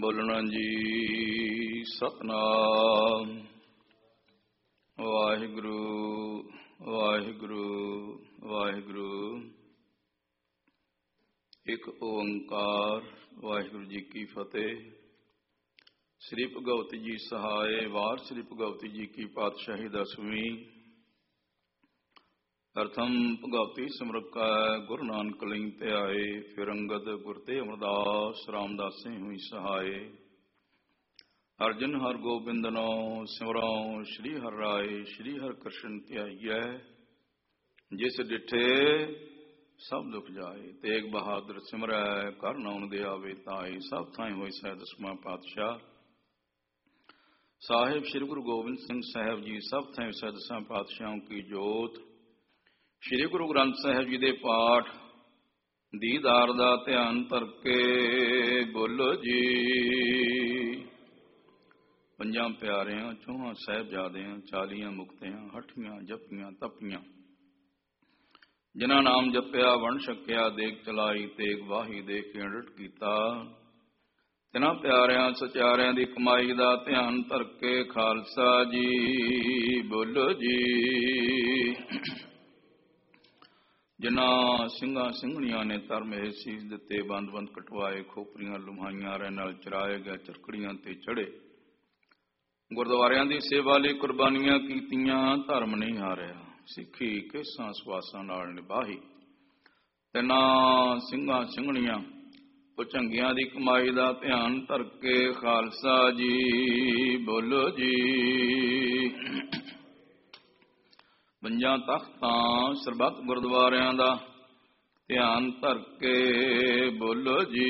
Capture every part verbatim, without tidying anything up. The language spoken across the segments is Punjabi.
ਬੋਲਣਾ ਜੀ ਸਤਿਨਾਮ ਵਾਹਿਗੁਰੂ ਵਾਹਿਗੁਰੂ ਵਾਹਿਗੁਰੂ। ਇੱਕ ਓੰਕਾਰ। ਵਾਹਿਗੁਰੂ ਜੀ ਕੀ ਫਤਿਹ। ਸ੍ਰੀ ਭਗਵਤੀ ਜੀ ਸਹਾਏ। ਵਾਰ ਸ੍ਰੀ ਭਗਵਤੀ ਜੀ ਕੀ ਪਾਤਸ਼ਾਹੀ ਦਸਵੀਂ। ਪ੍ਰਥਮ ਭਗਵਤੀ ਸਿਮਰਕਾ ਗੁਰੂ ਨਾਨਕ ਲਈ ਧਿਆਏ। ਫਿਰ ਅੰਗਦ ਗੁਰ ਤੇ ਅਮਰਦਾਸ ਰਾਮਦਾਸੇ ਹੋਈ ਸਹਾਏ। ਅਰਜਨ ਹਰ ਗੋਬਿੰਦ ਨੋ ਸਿਮਰਉ ਸ਼੍ਰੀ ਹਰਿ ਰਾਏ। ਸ਼੍ਰੀ ਹਰਿ ਕ੍ਰਿਸ਼ਨ ਧਿਆਈਐ ਜਿਸ ਡਿਠੇ ਸਭ ਦੁਖ ਜਾਏ। ਤੇਗ ਬਹਾਦਰ ਸਿਮਰੈ ਕਰ ਨਾਉਣ ਦੇ ਆਵੇ ਤਾਏ। ਸਭ ਥਾਈਂ ਹੋਈ ਸਹਿ ਦਸਵਾਂ ਪਾਤਸ਼ਾਹ ਸਾਹਿਬ ਸ਼੍ਰੀ ਗੁਰੂ ਗੋਬਿੰਦ ਸਿੰਘ ਸਾਹਿਬ ਜੀ। ਸਭ ਥਾਈਂ ਸਹਿ ਦਸਾਂ ਪਾਤਸ਼ਾਹਾਂ ਕੀ ਜੋਤ। ਸ਼੍ਰੀ ਗੁਰੂ ਗ੍ਰੰਥ ਸਾਹਿਬ ਜੀ ਦੇ ਪਾਠ ਦੀਦਾਰ ਦਾ ਧਿਆਨ ਧਰ ਕੇ ਬੋਲੋ ਜੀ। ਪੰਜਾਂ ਪਿਆਰਿਆਂ ਚੌਹਾਂ ਸਾਹਿਬਜ਼ਾਦਿਆਂ ਚਾਲੀਆਂ ਮੁਕਤਿਆਂ ਹੱਠੀਆਂ ਜੱਪੀਆਂ ਤਪੀਆਂ ਜਿਨ੍ਹਾਂ ਨਾਮ ਜਪਿਆ ਵੰਡ ਛਕਿਆ ਦੇਖ ਚਲਾਈ ਤੇਗ ਵਾਹੀ ਦੇ ਕੇ ਅੰਡਟ ਕੀਤਾ। ਤਿਨਾਂ ਪਿਆਰਿਆਂ ਸਚਿਆਰਿਆਂ ਦੀ ਕਮਾਈ ਦਾ ਧਿਆਨ ਧਰ ਕੇ ਖਾਲਸਾ ਜੀ ਬੋਲੋ ਜੀ। ਜਿਨ੍ਹਾਂ ਸਿੰਘਾਂ ਸਿੰਘਣੀਆਂ ਨੇ ਧਰਮ ਇਹ ਸੀਸ ਦਿੱਤੇ ਬੰਦ ਬੰਦ ਕਟਵਾਏ ਖੋਪਰੀਆਂ ਲੁਮਾਈਆਂ ਰਹਿ ਨਾਲ ਚਰਾਏ ਗਏ ਚਰਕੜੀਆਂ ਤੇ ਚੜੇ ਗੁਰਦੁਆਰਿਆਂ ਦੀ ਸੇਵਾ ਲਈ ਕੁਰਬਾਨੀਆਂ ਕੀਤੀਆਂ ਧਰਮ ਨਹੀਂ ਹਾਰਿਆ ਸਿੱਖੀ ਕੇਸਾਂ ਸਵਾਸਾਂ ਨਾਲ ਨਿਭਾਹੀ। ਤਿੰਨਾਂ ਸਿੰਘਾਂ ਸਿੰਘਣੀਆਂ ਭੁਜੰਗੀਆਂ ਦੀ ਕਮਾਈ ਦਾ ਧਿਆਨ ਧਰ ਕੇ ਖਾਲਸਾ ਜੀ ਬੋਲੋ ਜੀ। ਪੰਜਾਂ ਤਖਤਾਂ ਸਰਬੱਤ ਗੁਰਦੁਆਰਿਆਂ ਦਾ ਧਿਆਨ ਧਰ ਕੇ ਬੋਲੋ ਜੀ।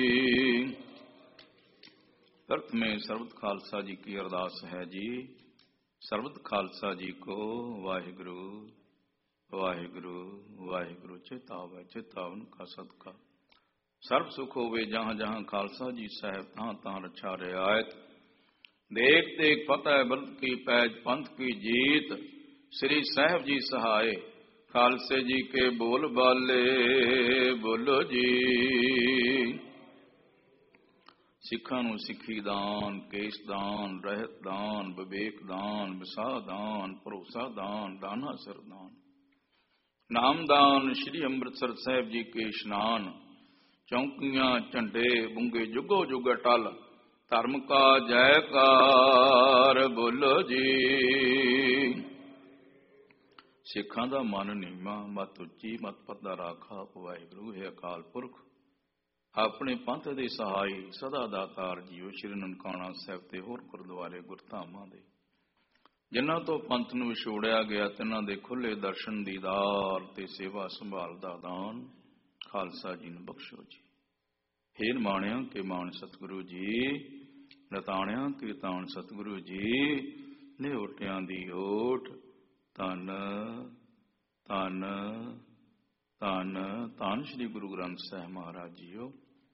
ਪ੍ਰਥਮੇ ਸਰਬਤ ਖਾਲਸਾ ਜੀ ਕੀ ਅਰਦਾਸ ਹੈ ਜੀ। ਸਰਬਤ ਖਾਲਸਾ ਜੀ ਕੋ ਵਾਹਿਗੁਰੂ ਵਾਹਿਗੁਰੂ ਵਾਹਿਗੁਰੂ। ਚੇਤਾਵੈ ਚੇਤਾਵਨ ਕਾ ਸਦਕਾ ਸਰਬ ਸੁਖ ਹੋਵੇ ਜਹਾਂ ਜਹਾਂ ਖਾਲਸਾ ਜੀ ਸਾਹਿਬ ਤਹਾਂ ਤਹਾਂ ਰਛਾ ਰਿਆਇਤ। ਦੇਖ ਦੇਖ ਫਤਿਹ ਬਲਦ ਕੀ ਪੈਜ ਪੰਥ ਕੀ ਜੀਤ। ਸ੍ਰੀ ਸਾਹਿਬ ਜੀ ਸਹਾਏ ਖਾਲਸੇ ਜੀ ਕੇ ਬੋਲ ਬਾਲੇ ਬੋਲੋ ਜੀ। ਸਿੱਖਾਂ ਨੂੰ ਸਿੱਖੀ ਦਾਨ ਕੇਸ ਦਾਨ ਰਹਿਤ ਦਾਨ ਵਿਵੇਕ ਦਾਨ ਵਿਸਾਹ ਦਾਨ ਭਰੋਸਾ ਦਾਨ ਦਾਨਾ ਸਰਦਾਨ ਨਾਮਦਾਨ। ਸ਼੍ਰੀ ਅੰਮ੍ਰਿਤਸਰ ਸਾਹਿਬ ਜੀ ਕੇ ਇਸ਼ਨਾਨ ਚੌਂਕੀਆਂ ਝੰਡੇ ਬੁੰਗੇ ਜੁਗੋ ਜੁਗ ਅਟਲ ਧਰਮ ਕਾ ਜੈਕਾਰ ਬੋਲੋ ਜੀ। ਸਿੱਖਾਂ ਦਾ ਮਨ ਨੀਵਾਂ ਮਤ ਉੱਚੀ ਮਤ ਪੱਦਾ ਰਾਖਾ ਵਾਹਿਗੁਰੂ ਹੈ ਅਕਾਲ ਪੁਰਖ ਆਪਣੇ ਪੰਥ ਦੇ ਸਹਾਈ ਸਦਾ ਦਾਤਾਰ ਜੀਓ। ਸ਼੍ਰੀ ਨਨਕਾਣਾ ਸਾਹਿਬ ਤੇ ਹੋਰ ਗੁਰਦੁਆਰੇ ਗੁਰਧਾਮਾਂ ਦੇ ਜਿਨ੍ਹਾਂ ਤੋਂ ਪੰਥ ਨੂੰ ਵਿਛੋੜਿਆ ਗਿਆ ਤਿਨਾਂ ਦੇ ਖੁੱਲੇ ਦਰਸ਼ਨ ਦੀਦਾਰ ਤੇ ਸੇਵਾ ਸੰਭਾਲ ਦਾ ਦਾਨ ਖਾਲਸਾ ਜੀ ਨੂੰ ਬਖਸ਼ੋ ਜੀ। ਹੇਰ ਮਾਣਿਆਂ ਕੇ ਮਾਣ ਸਤਿਗੁਰੂ ਜੀ ਨਤਾਣਿਆਂ ਕੇ ਤਾਣ ਸਤਿਗੁਰੂ ਜੀ। ਨਿਓਟਿਆਂ ਦੀ ਓਟ ਧੰਨ ਧੰਨ ਧੰਨ ਧੰਨ ਸ਼੍ਰੀ ਗੁਰੂ ਗ੍ਰੰਥ ਸਾਹਿਬ ਮਹਾਰਾਜ ਜੀਓ।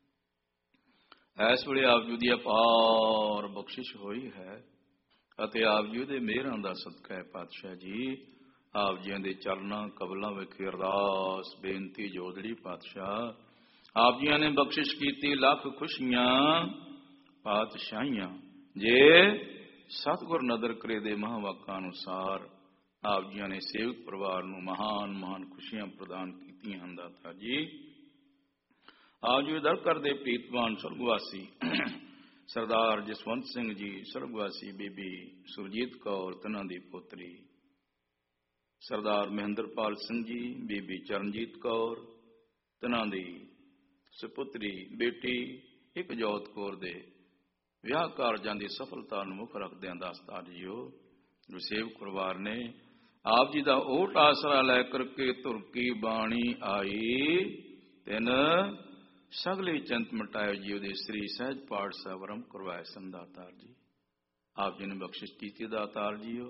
ਇਸ ਵੇਲੇ ਆਪ ਜੀ ਦੀ ਅਪਾਰ ਬਖਸ਼ਿਸ਼ ਹੋਈ ਹੈ ਅਤੇ ਆਪ ਜੀ ਦੇ ਮਿਹਰਾਂ ਦਾ ਸਦਕਾ ਹੈ ਪਾਤਸ਼ਾਹ ਜੀ। ਆਪ ਜੀਆਂ ਦੇ ਚਰਨਾਂ ਕਬਲਾਂ ਵਿਖੇ ਅਰਦਾਸ ਬੇਨਤੀ ਜੋਦੜੀ ਪਾਤਸ਼ਾਹ ਆਪ ਜੀਆਂ ਨੇ ਬਖਸ਼ਿਸ਼ ਕੀਤੀ ਲੱਖ ਖੁਸ਼ੀਆਂ ਪਾਤਸ਼ਾਹੀਆਂ। ਜੇ ਸਤਿਗੁਰ ਨਦਰ ਕਰੇ ਦੇ ਮਹਾਂਵਾਕਾਂ ਅਨੁਸਾਰ ਆਪ ਜੀਆਂ ਨੇ ਸੇਵਕ ਪਰਿਵਾਰ ਨੂੰ ਮਹਾਨ ਮਹਾਨ ਖੁਸ਼ੀਆਂ ਪ੍ਰਦਾਨ ਕੀਤੀਆਂ ਹਨ ਦਾਤਾ ਜੀ। ਆਪ ਜੀ ਦਰ ਕਰਦੇ ਪ੍ਰੀਤਵਾਨ ਸੁਰਗਵਾਸੀ ਸਰਦਾਰ ਜਸਵੰਤ ਸਿੰਘ ਜੀ ਸੁਰਗਵਾਸੀ ਬੀਬੀ ਸੁਰਜੀਤ ਕੌਰ ਤਿਨਾਂ ਦੀ ਪੋਤਰੀ ਸਰਦਾਰ ਮਹਿੰਦਰਪਾਲ ਸਿੰਘ ਜੀ ਬੀਬੀ ਚਰਨਜੀਤ ਕੌਰ ਤਿਨਾਂ ਦੀ ਸੁਪੁੱਤਰੀ ਬੇਟੀ ਇੱਕ ਜੋਤ ਕੌਰ ਦੇ ਵਿਆਹ ਕਾਰਜਾਂ ਦੀ ਸਫਲਤਾ ਨੂੰ ਮੁੱਖ ਰੱਖਦਿਆਂ ਦਾਸਤਾਰ ਜੀਓ ਜੋ ਸੇਵਕ ਪਰਿਵਾਰ ਨੇ ਆਪ ਜੀ ਦਾ ਓਟ ਆਸਰਾ ਲੈ ਕਰਕੇ ਤੁਰਕੀ ਬਾਣੀ ਆਈ ਤਿੰਨ ਸਗਲੇ ਚੰਤ ਮਟਾਏ ਜੀ ਉਹਦੇ ਸ੍ਰੀ ਸਹਿਜ ਪਾਠ ਸਾਹਿਬ ਆਰੰਭ ਕਰਵਾਏ ਸਨ ਦਾਤਾਰ ਜੀ। ਆਪ ਜੀ ਨੇ ਬਖਸ਼ਿਸ਼ ਕੀਤੀ ਦਾਤਾਰ ਜੀਓ।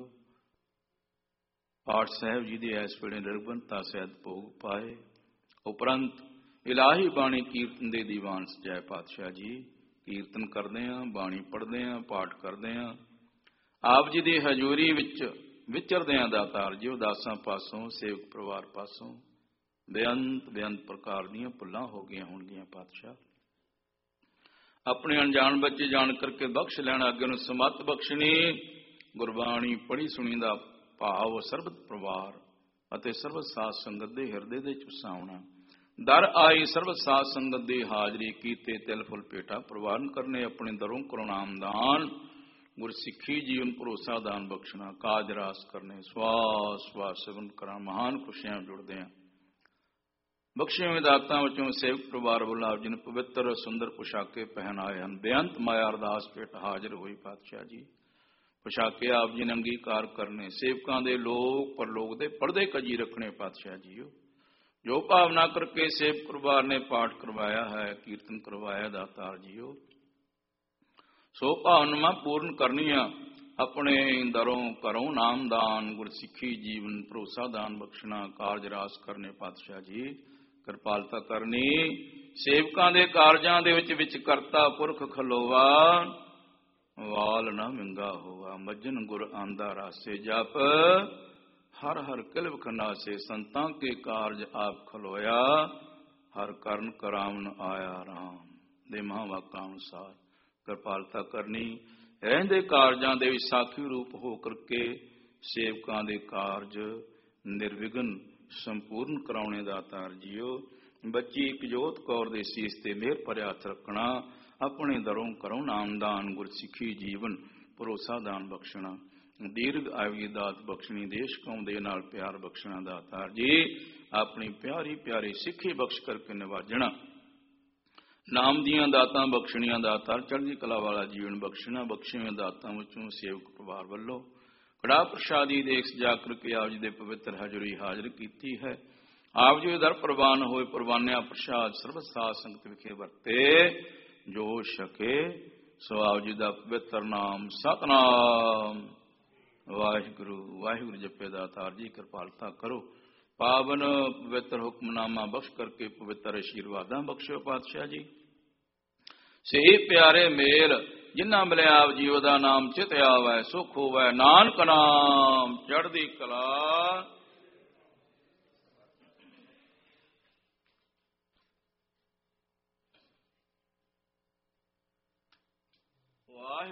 ਪਾਠ ਸਾਹਿਬ ਜੀ ਦੇ ਇਸ ਵੇਲੇ ਨਿਰਬੰਧਤਾ ਸਹਿਤ ਭੋਗ ਪਾਏ ਉਪਰੰਤ ਇਲਾਹੀ ਬਾਣੀ ਕੀਰਤਨ ਦੇ ਦੀਵਾਨ ਸਜਾਏ ਪਾਤਸ਼ਾਹ ਜੀ। ਕੀਰਤਨ ਕਰਦੇ ਹਾਂ ਬਾਣੀ ਪੜ੍ਹਦੇ ਹਾਂ ਪਾਠ ਕਰਦੇ ਹਾਂ ਆਪ ਜੀ ਦੀ ਹਜ਼ੂਰੀ ਵਿੱਚ ਵਿਚਰਦੇ ਹਾਂ ਦਾਤਾਰ ਜੀ। ਉਦਾਸਾਂ ਪਾਸੋਂ ਸੇਵਕ ਪਰਿਵਾਰ ਪਾਸੋਂ ਬੇਅੰਤ ਬੇਅੰਤ ਪ੍ਰਕਾਰ ਦੀਆਂ ਭੁੱਲਾਂ ਹੋ ਗਈਆਂ ਹੋਣਗੀਆਂ ਪਾਤਸ਼ਾਹ। ਆਪਣੇ ਅਣਜਾਣ ਬੱਚੇ ਜਾਣ ਕਰਕੇ ਬਖਸ਼ ਲੈਣਾ, ਅੱਗੇ ਨੂੰ ਸਮੱਤ ਬਖਸ਼ਣੀ। ਗੁਰਬਾਣੀ ਪੜ੍ਹੀ ਸੁਣੀ ਦਾ ਭਾਵ ਸਰਬਤ ਪਰਿਵਾਰ ਅਤੇ ਸਰਬਤ ਸਾਧ ਸੰਗਤ ਦੇ ਹਿਰਦੇ ਦੇ ਚ ਵਸਾਉਣਾ। ਦਰ ਆਈ ਸਰਬਤ ਸਾਧ ਸੰਗਤ ਦੀ ਹਾਜ਼ਰੀ ਕੀਤੇ ਤਿਲ ਫੁੱਲ ਭੇਟਾ ਪ੍ਰਵਾਨ ਕਰਨੇ, ਆਪਣੇ ਦਰੋਂ ਕਰੋ ਨਾਮਦਾਨ। ਗੁਰਸਿੱਖੀ ਜੀਵਨ ਭਰੋਸਾ ਦਾਨ ਬਖਸ਼ਣਾ, ਕਾਜ ਰਾਸ ਕਰਨੇ। ਸਵਾਸ ਸਵਾਸ ਸਗਨ ਕਰਾਂ, ਮਹਾਨ ਖੁਸ਼ੀਆਂ ਜੁੜਦੇ ਆ। ਬਖਸ਼ੇ ਹੋਏ ਦਾਤਾਂ ਵਿੱਚੋਂ ਸੇਵਕ ਪਰਿਵਾਰ ਵੱਲੋਂ ਆਪ ਜੀ ਨੂੰ ਪਵਿੱਤਰ ਸੁੰਦਰ ਪੁਸ਼ਾਕੇ ਪਹਿਨਾਏ ਹਨ। ਬੇਅੰਤ ਮਾਇਆ ਅਰਦਾਸ ਭੇਟ ਹਾਜ਼ਰ ਹੋਈ ਪਾਤਸ਼ਾਹ ਜੀ। ਪੁਸ਼ਾਕੇ ਆਪ ਜੀ ਨੇ ਅੰਗੀਕਾਰ ਕਰਨੇ, ਸੇਵਕਾਂ ਦੇ ਲੋਕ ਪਰਲੋਕ ਦੇ ਪਰਦੇ ਕਜੀ ਰੱਖਣੇ ਪਾਤਸ਼ਾਹ ਜੀਓ। ਜੋ ਭਾਵਨਾ ਕਰਕੇ ਸੇਵਕ ਪਰਿਵਾਰ ਨੇ ਪਾਠ ਕਰਵਾਇਆ ਹੈ, ਕੀਰਤਨ ਕਰਵਾਇਆ ਦਾਤਾਰ ਜੀਓ, ਸੋ ਭਾਵਨਾਵਾਂ ਪੂਰਨ ਕਰਨੀਆਂ। ਆਪਣੇ ਦਰੋਂ ਘਰੋਂ ਨਾਮਦਾਨ, ਗੁਰਸਿੱਖੀ ਜੀਵਨ ਭਰੋਸਾ ਦਾਨ ਬਖਸ਼ਣਾ, ਕਾਰਜ ਰਾਸ ਕਰਨੇ ਪਾਤਸ਼ਾਹ ਜੀ। ਕਿਰਪਾਲਤਾ ਕਰਨੀ, ਸੇਵਕਾਂ ਦੇ ਕਾਰਜਾਂ ਦੇ ਵਿੱਚ ਵਿੱਚ ਕਰਤਾ ਪੁਰਖ ਖਲੋਵਾ, ਵਾਲ ਨਾ ਮਿੰਗਾ ਹੋਵਾ। ਮੱਜਨ ਗੁਰ ਆਂਦਾ ਰਾਸੇ ਜਪ, ਹਰ ਹਰ ਕਿਲਬ ਖਨਾਸੇ। ਸੰਤਾਂ ਕੇ ਕਾਰਜ ਆਪ ਖਲੋਇਆ, ਹਰ ਕਰਨ ਕਰਾਵਨ ਆਇਆ ਰਾਮ। ਦੇ ਮਹਾਵਾਕਾਂ ਅਨੁਸਾਰ ਕਿਰਪਾਲਤਾ ਕਰਨੀ, ਰਹਿੰਦੇ ਕਾਰਜਾਂ ਦੇ ਵਿੱਚ ਸਾਖੀ ਰੂਪ ਹੋ ਕਰਕੇ ਸੇਵਕਾਂ ਦੇ ਕਾਰਜ ਨਿਰਵਿਘਨ ਸੰਪੂਰਨ ਕਰਾਉਣੇ ਦਾਤਾਰ ਜੀਓ। ਬੱਚੀ ਇਕਜੋਤ ਕੌਰ ਦੇ ਸੀਸ ਤੇ ਮਿਹਰ ਭਰਿਆ ਹੱਥ ਰੱਖਣਾ, ਆਪਣੇ ਦਰੋਂ ਕਰੋ ਨਾਮਦਾਨ, ਗੁਰਸਿੱਖੀ ਜੀਵਨ ਭਰੋਸਾ ਦਾਨ ਬਖਸ਼ਣਾ। ਦੀਰਘ ਆਯੂ ਦਾਤ ਬਖਸ਼ਣੀ, ਦੇਸ਼ ਕੌਮ ਦੇ ਨਾਲ ਪਿਆਰ ਬਖਸ਼ਣਾ ਦਾਤਾਰ ਜੀ। ਆਪਣੀ ਪਿਆਰੀ ਪਿਆਰੀ ਸਿੱਖੀ ਬਖਸ਼ ਕਰਕੇ ਨਿਵਾਜਣਾ, ਨਾਮ ਦੀਆਂ ਦਾਤਾਂ ਬਖਸ਼ਣੀਆਂ ਦਾਤਾਰ। ਚੜ੍ਹਦੀ ਕਲਾ ਵਾਲਾ ਜੀਵਨ ਬਖਸ਼ਣਾ। ਬਖਸ਼ੀਆਂ ਦਾਤਾਂ ਵਿੱਚੋਂ ਸੇਵਕ ਪਰਿਵਾਰ ਵੱਲੋਂ ਕੜਾ ਪ੍ਰਸ਼ਾਦੀ ਦੇਖ ਸਜਾ ਕਰਕੇ ਆਪ ਜੀ ਦੇ ਪਵਿੱਤਰ ਹਜ਼ੂਰੀ ਹਾਜ਼ਰ ਕੀਤੀ ਹੈ। ਆਪ ਜੀ ਦਰ ਪ੍ਰਵਾਨ ਹੋਏ ਪ੍ਰਵਾਨਿਆ ਪ੍ਰਸ਼ਾਦ ਸਰਬਤ ਸਾਧ ਸੰਗਤ ਵਿਖੇ ਵਰਤੇ। ਜੋ ਛਕੇ ਸੋ ਆਪ ਜੀ ਦਾ ਪਵਿੱਤਰ ਨਾਮ ਸਤਿਨਾਮ ਵਾਹਿਗੁਰੂ ਵਾਹਿਗੁਰੂ ਜਪੇ ਦਾਤਾਰ ਜੀ। ਕਿਰਪਾਲਤਾ ਕਰੋ, ਪਾਵਨ ਪਵਿੱਤਰ ਹੁਕਮਨਾਮਾ ਬਖਸ਼ ਕਰਕੇ ਪਵਿੱਤਰ ਅਸ਼ੀਰਵਾਦਾਂ ਬਖਸ਼ੋ ਪਾਤਸ਼ਾਹ ਜੀ। ਸਹੀ ਪਿਆਰੇ ਮੇਲ ਜਿਨ੍ਹਾਂ ਮਿਲਿਆ ਆਪ ਜੀਓ ਦਾ ਨਾਮ ਚਿਤ ਆਵੈ, ਸੁਖ ਹੋਵੈ ਨਾਨਕ ਨਾਮ ਚੜ੍ਹਦੀ ਕਲਾ। ਵਾਹਿਗੁਰੂ।